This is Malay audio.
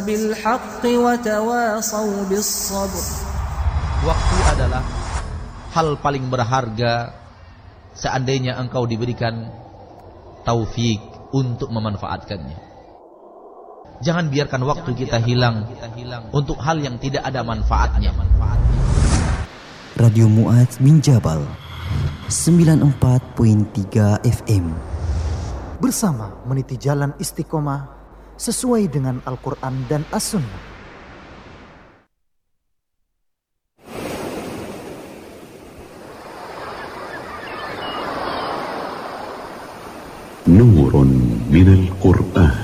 بالحق وتواصوا بالصبر. Waktu adalah hal paling berharga seandainya engkau diberikan taufik untuk memanfaatkannya. Jangan biarkan waktu kita hilang untuk hal yang tidak ada manfaatnya. Radio Mu'adz bin Jabal 94.3 FM bersama meniti jalan istiqomah sesuai dengan Al-Quran dan As-Sunnah. نور من القرآن.